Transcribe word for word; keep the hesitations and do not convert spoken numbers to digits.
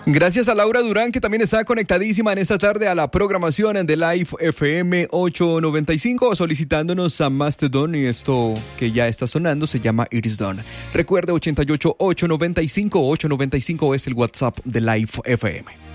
Gracias a Laura Durán, que también está conectadísima en esta tarde a la programación de Live F M ochocientos noventa y cinco, solicitándonos a Mastodon, y esto que ya está sonando se llama It Is Done. Recuerde, ochenta y ocho, ochocientos noventa y cinco, ochocientos noventa y cinco es el WhatsApp de Live F M.